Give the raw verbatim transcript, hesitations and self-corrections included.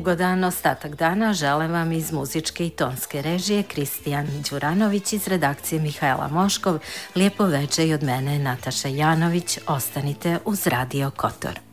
Ugodan ostatak dana žele vam iz muzičke i tonske režije Kristijan Đuranović, iz redakcije Mihajla Moškov. Lijepo veče i od mene Nataša Janović. Ostanite uz Radio Kotor.